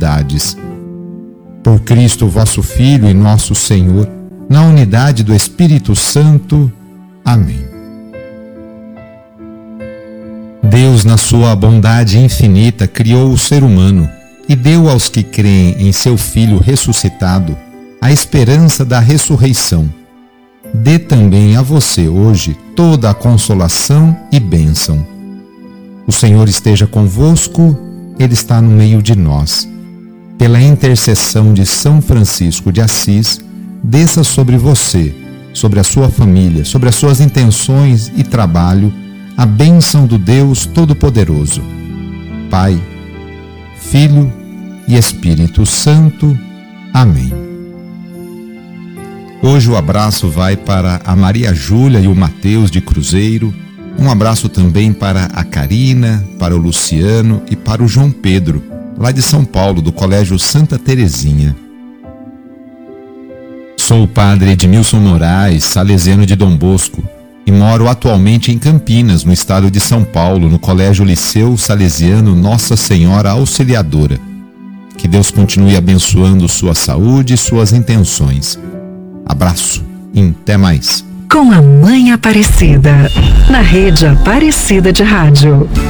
necessidades. Por Cristo vosso Filho e nosso Senhor, na unidade do Espírito Santo. Amém. Deus, na sua bondade infinita, criou o ser humano e deu aos que creem em seu Filho ressuscitado a esperança da ressurreição. Dê também a você hoje toda a consolação e bênção. O Senhor esteja convosco, Ele está no meio de nós. Pela intercessão de São Francisco de Assis, desça sobre você, sobre a sua família, sobre as suas intenções e trabalho, a bênção do Deus Todo-Poderoso. Pai, Filho e Espírito Santo. Amém. Hoje o abraço vai para a Maria Júlia e o Mateus de Cruzeiro. Um abraço também para a Karina, para o Luciano e para o João Pedro, lá de São Paulo, do Colégio Santa Terezinha. Sou o padre Edmilson Moraes, salesiano de Dom Bosco, e moro atualmente em Campinas, no estado de São Paulo, no Colégio Liceu Salesiano Nossa Senhora Auxiliadora. Que Deus continue abençoando sua saúde e suas intenções. Abraço e até mais. Com a Mãe Aparecida, na Rede Aparecida de Rádio.